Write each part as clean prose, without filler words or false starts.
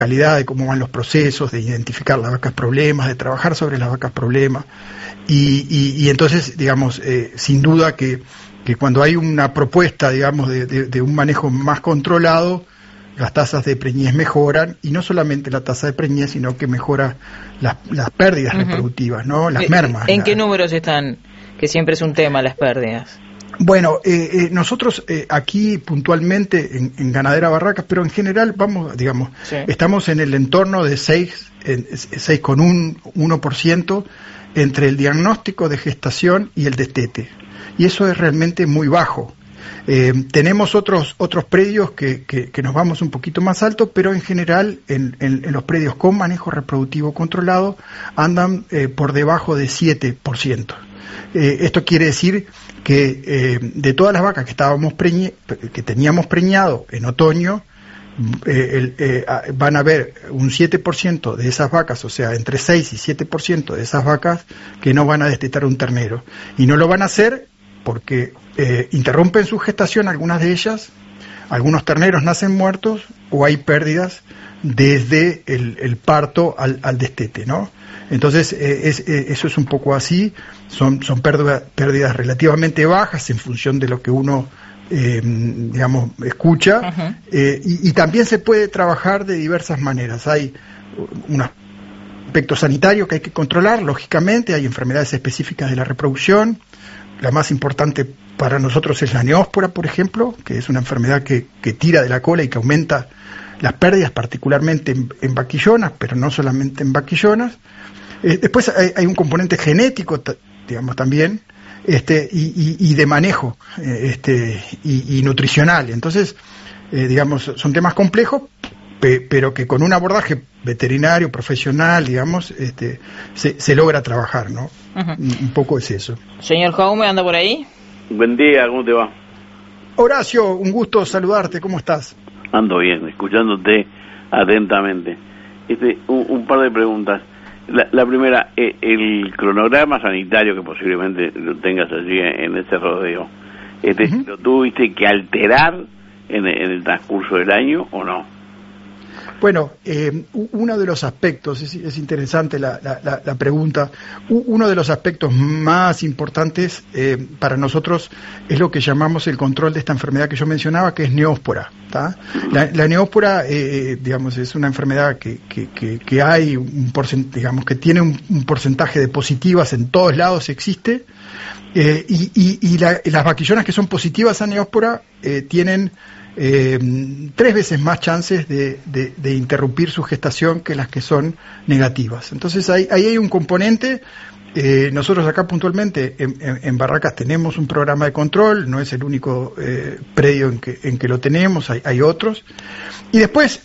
calidad, de cómo van los procesos, de identificar las vacas problemas, de trabajar sobre las vacas problemas. Y entonces, digamos, sin duda que cuando hay una propuesta, digamos, de un manejo más controlado, las tasas de preñez mejoran, y no solamente la tasa de preñez, sino que mejora las pérdidas reproductivas, ¿no? Las mermas. ¿En qué números están? Que siempre es un tema, las pérdidas. Bueno, nosotros aquí puntualmente en Ganadera Barracas, pero en general estamos en el entorno de 6,1% entre el diagnóstico de gestación y el destete, y eso es realmente muy bajo. Tenemos otros predios que nos vamos un poquito más alto, pero en general en los predios con manejo reproductivo controlado andan por debajo de 7%. Esto quiere decir que de todas las vacas que teníamos preñado en otoño, van a haber un 7% de esas vacas, o sea, entre 6 y 7% de esas vacas que no van a destetar un ternero. Y no lo van a hacer porque interrumpen su gestación, algunas de ellas, algunos terneros nacen muertos o hay pérdidas desde el parto al destete, ¿no? Entonces, eso es un poco así, son pérdidas relativamente bajas en función de lo que uno, escucha, y también se puede trabajar de diversas maneras. Hay un aspecto sanitario que hay que controlar, lógicamente, hay enfermedades específicas de la reproducción. La más importante para nosotros es la neóspora, por ejemplo, que es una enfermedad que tira de la cola y que aumenta las pérdidas, particularmente en vaquillonas, pero no solamente en vaquillonas. Después hay un componente genético, también, y de manejo, y nutricional. Entonces, son temas complejos, pero que con un abordaje veterinario, profesional, se logra trabajar, ¿no? Un poco es eso. Señor Jaume, ¿anda por ahí? Buen día, ¿cómo te va? Horacio, un gusto saludarte, ¿cómo estás? Ando bien, escuchándote atentamente. Un par de preguntas. La primera, el cronograma sanitario que posiblemente lo tengas allí en ese rodeo, ¿lo tuviste que alterar en el transcurso del año o no? Bueno, uno de los aspectos, es interesante la pregunta, uno de los aspectos más importantes para nosotros es lo que llamamos el control de esta enfermedad que yo mencionaba, que es neóspora. La neóspora, es una enfermedad que hay que tiene un porcentaje de positivas en todos lados, existe, y las vaquillonas que son positivas a neóspora tienen 3 veces más chances de interrumpir su gestación que las que son negativas. Entonces ahí hay un componente. Nosotros acá puntualmente en Barracas tenemos un programa de control, no es el único predio en que lo tenemos, hay otros. Y después,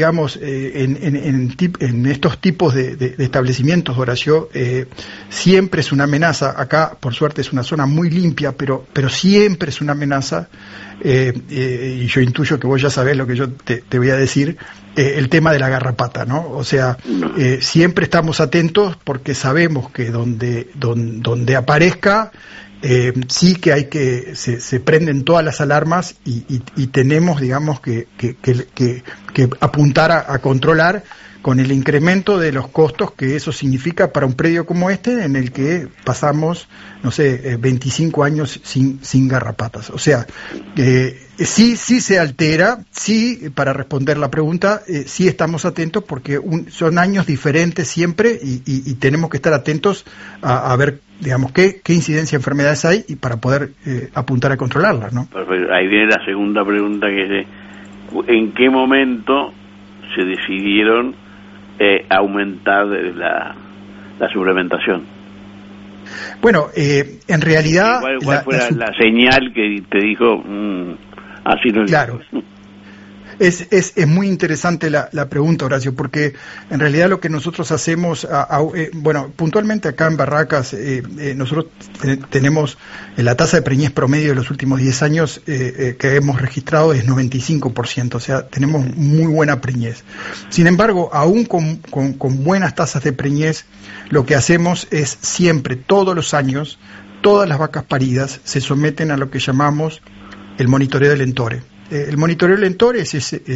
en estos tipos de establecimientos, Horacio, siempre es una amenaza. Acá, por suerte, es una zona muy limpia, pero siempre es una amenaza. Y yo intuyo que vos ya sabés lo que yo te voy a decir, el tema de la garrapata, ¿no? O sea, siempre estamos atentos porque sabemos que donde aparezca, sí que se prenden todas las alarmas y tenemos, que apuntar a controlar con el incremento de los costos que eso significa para un predio como este, en el que pasamos, 25 años sin garrapatas. O sea, sí se altera, sí, para responder la pregunta, sí estamos atentos porque son años diferentes siempre y tenemos que estar atentos a ver, qué incidencia de enfermedades hay y para poder apuntar a controlarlas, ¿no? Perfecto. Ahí viene la segunda pregunta, que es ¿en qué momento se decidieron aumentar la suplementación? Bueno, en realidad... ¿Cuál fue la señal que te dijo, así no es? Claro. Es muy interesante la pregunta, Horacio, porque en realidad lo que nosotros hacemos, puntualmente acá en Barracas, nosotros tenemos la tasa de preñez promedio de los últimos 10 años que hemos registrado es 95%, o sea, tenemos muy buena preñez. Sin embargo, aún con buenas tasas de preñez, lo que hacemos es siempre, todos los años, todas las vacas paridas se someten a lo que llamamos el monitoreo del entore. el monitoreo de lentores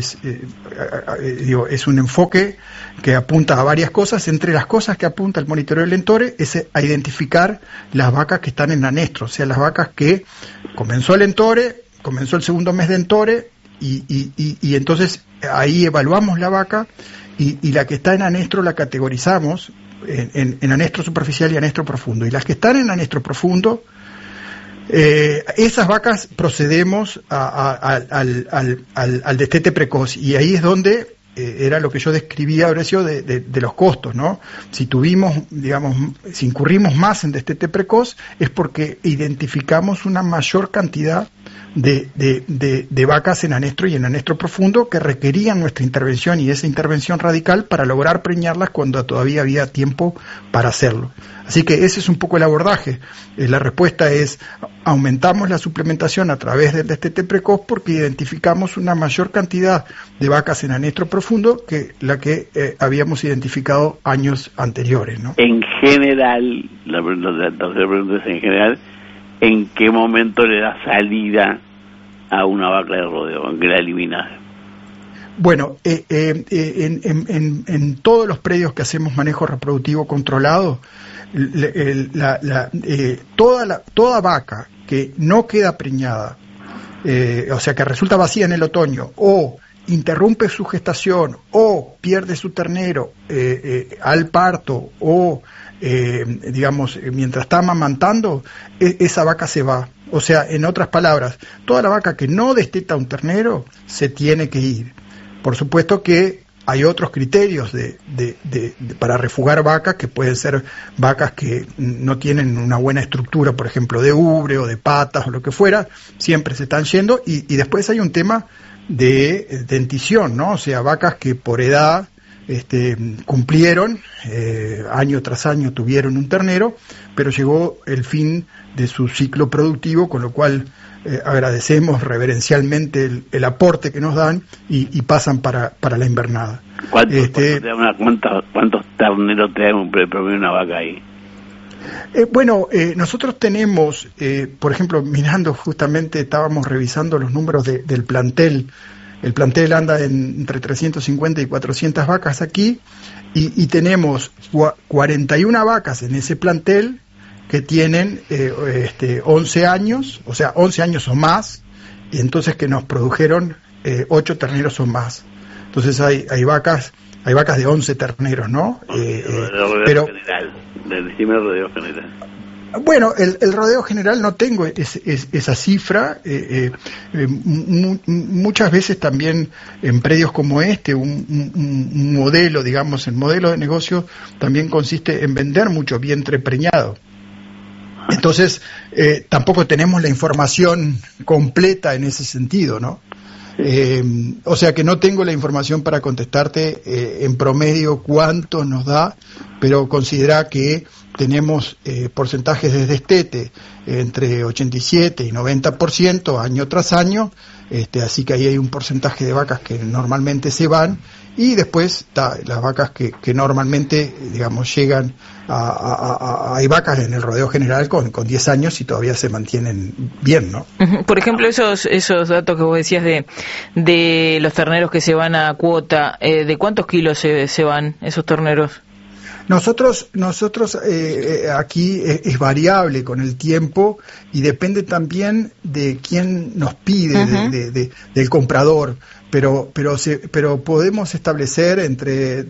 es un enfoque que apunta a varias cosas. Entre las cosas que apunta el monitoreo de lentores es a identificar las vacas que están en anestro, o sea, las vacas que comenzó el segundo mes de entore, y entonces ahí evaluamos la vaca, y la que está en anestro la categorizamos en anestro superficial y anestro profundo. Y las que están en anestro profundo, esas vacas procedemos al destete precoz, y ahí es donde era lo que yo describía, Horacio, de los costos, ¿no? Si incurrimos más en destete precoz, es porque identificamos una mayor cantidad de vacas en anestro y en anestro profundo que requerían nuestra intervención, y esa intervención radical para lograr preñarlas cuando todavía había tiempo para hacerlo. Así que ese es un poco el abordaje. La respuesta es: aumentamos la suplementación a través del destete precoz porque identificamos una mayor cantidad de vacas en anestro profundo que la que habíamos identificado años anteriores, ¿no? En general, la tercera pregunta es: en general, ¿en qué momento le da salida a una vaca de rodeo? ¿En qué la eliminas? Bueno, en todos los predios que hacemos manejo reproductivo controlado, toda vaca que no queda preñada, o sea, que resulta vacía en el otoño, o interrumpe su gestación, o pierde su ternero al parto, o mientras está amamantando, esa vaca se va. O sea, en otras palabras, toda la vaca que no desteta un ternero se tiene que ir. Por supuesto que hay otros criterios para refugar vacas, que pueden ser vacas que no tienen una buena estructura, por ejemplo, de ubre o de patas o lo que fuera, siempre se están yendo, y después hay un tema de dentición, ¿no? O sea, vacas que por edad cumplieron, año tras año tuvieron un ternero, pero llegó el fin de su ciclo productivo, con lo cual agradecemos reverencialmente el aporte que nos dan, y pasan para la invernada. ¿Cuántos terneros te da un promedio una vaca ahí? Nosotros tenemos, por ejemplo, mirando justamente, estábamos revisando los números del plantel. El plantel anda entre 350 y 400 vacas aquí, y tenemos 41 vacas en ese plantel que tienen 11 años, o sea, 11 años o más, y entonces que nos produjeron 8 terneros o más. Entonces hay vacas de 11 terneros, ¿no? Pero decime el rodeo general. Bueno, el rodeo general no tengo esa cifra. Muchas veces también en predios como un modelo, digamos, el modelo de negocio también consiste en vender mucho vientre preñado. Entonces, tampoco tenemos la información completa en ese sentido, ¿no? O sea que no tengo la información para contestarte en promedio cuánto nos da, pero considera que tenemos porcentajes de destete entre 87 y 90% año tras año, así que ahí hay un porcentaje de vacas que normalmente se van, y después las vacas que normalmente, digamos, llegan hay vacas en el rodeo general con 10 años y todavía se mantienen bien, ¿no? Por ejemplo, esos datos que vos decías de los terneros que se van a cuota, ¿de cuántos kilos se van esos terneros? Nosotros aquí es variable con el tiempo, y depende también de quién nos pide, del comprador, pero podemos establecer entre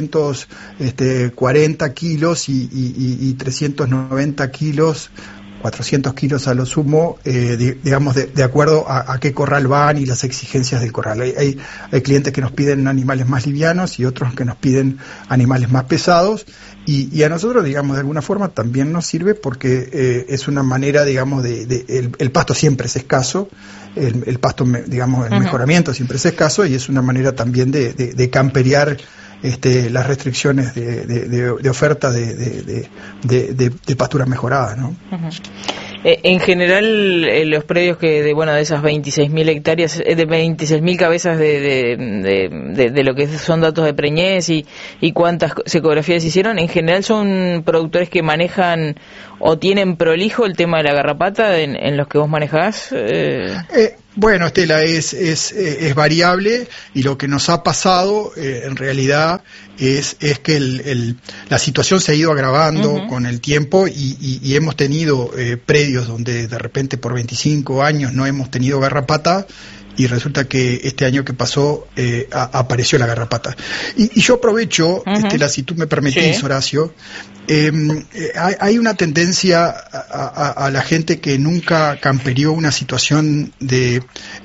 340 kilos y 390 kilos, 400 kilos a lo sumo, digamos, de acuerdo a qué corral van y las exigencias del corral. Hay clientes que nos piden animales más livianos y otros que nos piden animales más pesados, y a nosotros, digamos, de alguna forma también nos sirve porque es una manera, digamos, el pasto siempre es escaso, el pasto, digamos, el mejoramiento siempre es escaso, y es una manera también de camperear las restricciones de oferta de pastura mejorada, ¿no? En general, los predios de esas 26.000 hectáreas, de 26.000 cabezas de lo que son datos de preñez y cuántas ecografías hicieron, en general son productores que manejan o tienen prolijo el tema de la garrapata en los que vos manejás. Bueno, Estela, es variable, y lo que nos ha pasado en realidad es que la situación se ha ido agravando con el tiempo, y hemos tenido predios donde de repente por 25 años no hemos tenido garrapata, y resulta que este año que pasó apareció la garrapata. Y yo aprovecho, Estela, si tú me permitís, sí, Horacio, hay una tendencia a la gente que nunca camperió una situación de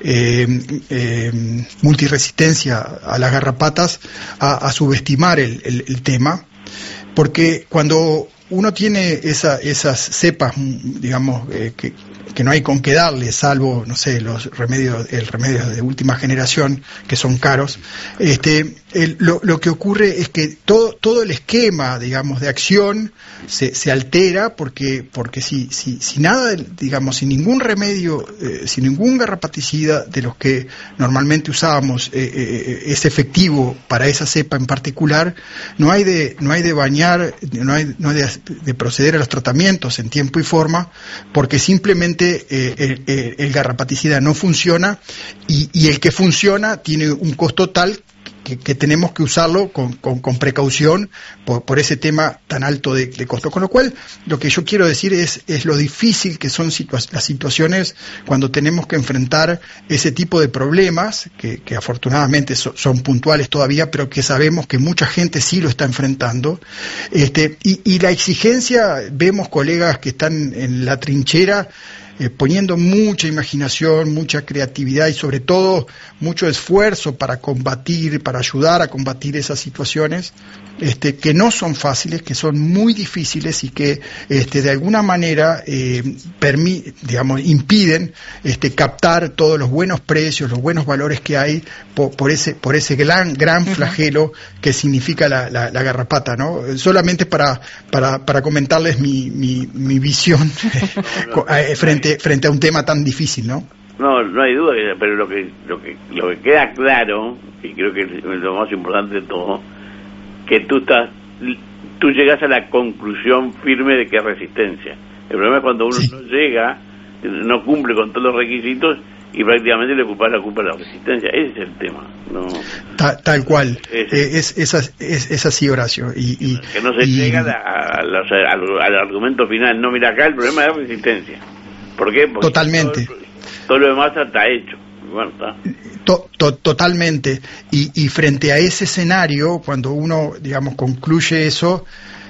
multiresistencia a las garrapatas a subestimar el tema, porque cuando uno tiene esas cepas, digamos, que no hay con qué darle, salvo, no sé, el remedio de última generación, que son caros, lo que ocurre es que todo el esquema, digamos, de acción se altera, porque si nada, digamos, sin ningún remedio, sin ningún garrapaticida de los que normalmente usábamos es efectivo para esa cepa en particular, no hay de proceder a los tratamientos en tiempo y forma, porque simplemente el garrapaticida no funciona, y el que funciona tiene un costo tal que tenemos que usarlo con precaución por ese tema tan alto de costo. Con lo cual, lo que yo quiero decir es lo difícil que son las situaciones cuando tenemos que enfrentar ese tipo de problemas, que afortunadamente son puntuales todavía, pero que sabemos que mucha gente sí lo está enfrentando. Y la exigencia, vemos colegas que están en la trinchera, poniendo mucha imaginación, mucha creatividad y sobre todo mucho esfuerzo para ayudar a combatir esas situaciones que no son fáciles, que son muy difíciles, y que de alguna manera impiden captar todos los buenos precios, los buenos valores que hay por ese gran flagelo que significa la garrapata, ¿no? Solamente para comentarles mi visión frente a un tema tan difícil, ¿no? No hay duda, pero lo que queda claro, y creo que es lo más importante de todo, que tú llegas a la conclusión firme de que es resistencia. El problema es cuando uno no llega, no cumple con todos los requisitos, y prácticamente le ocupa la culpa de la resistencia. Ese es el tema, ¿no? Tal cual. Es así, Horacio. Que no se llega al argumento final. No, mira, acá el problema es la resistencia. ¿Por qué? Porque totalmente. Todo lo demás está hecho. Bueno, está. Totalmente. Y frente a ese escenario, cuando uno, digamos, concluye eso,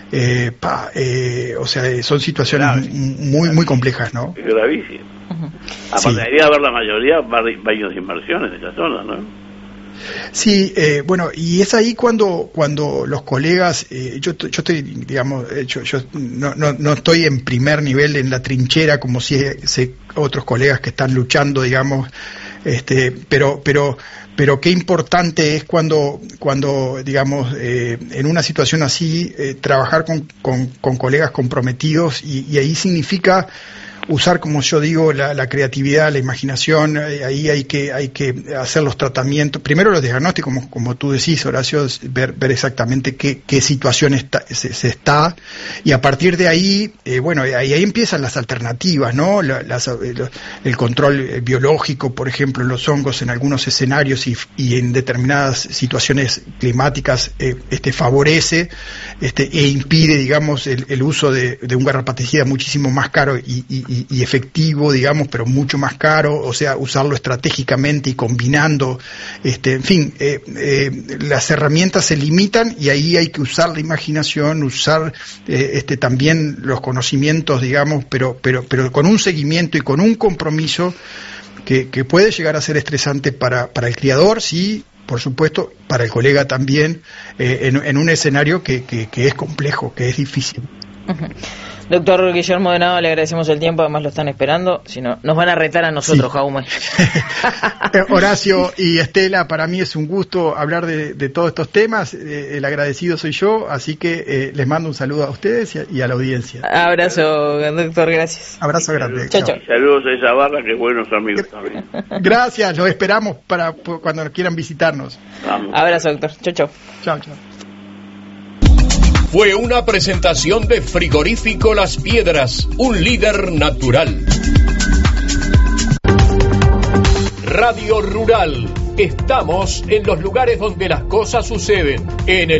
o sea, son situaciones muy complejas, ¿no? Es gravísimo. Aparte, debería haber la mayoría baños de inmersión en esa zona, ¿no? Sí, bueno, y es ahí cuando los colegas, yo estoy, digamos, yo no estoy en primer nivel en la trinchera como si otros colegas que están luchando, digamos, pero qué importante es cuando digamos, en una situación así, trabajar con colegas comprometidos, y ahí significa usar, como yo digo, la creatividad, la imaginación. Ahí hay que hacer los tratamientos, primero los diagnósticos, como tú decís, Horacio, ver exactamente qué situación se está, y a partir de ahí, bueno, ahí empiezan las alternativas, ¿no? El control biológico, por ejemplo, en los hongos en algunos escenarios y en determinadas situaciones climáticas favorece e impide, digamos, el uso de un garrapaticida muchísimo más caro y efectivo, digamos, pero mucho más caro, o sea, usarlo estratégicamente y combinando, en fin, las herramientas se limitan, y ahí hay que usar la imaginación, usar también los conocimientos, digamos, pero con un seguimiento y con un compromiso que puede llegar a ser estresante para el criador, sí, por supuesto, para el colega también, en un escenario que es complejo, que es difícil. Uh-huh. Doctor Guillermo de Nava, le agradecemos el tiempo, además lo están esperando, si no, nos van a retar a nosotros, sí. Jaume. Horacio y Estela, para mí es un gusto hablar de todos estos temas, el agradecido soy yo, así que les mando un saludo a ustedes y a la audiencia. Abrazo, doctor, gracias. Abrazo grande. Chao. Saludos a esa barra, que buenos amigos también. Gracias, los esperamos para cuando quieran visitarnos. Vamos. Abrazo, doctor. Chao. Chao. Fue una presentación de Frigorífico Las Piedras, un líder natural. Radio Rural. Estamos en los lugares donde las cosas suceden. En el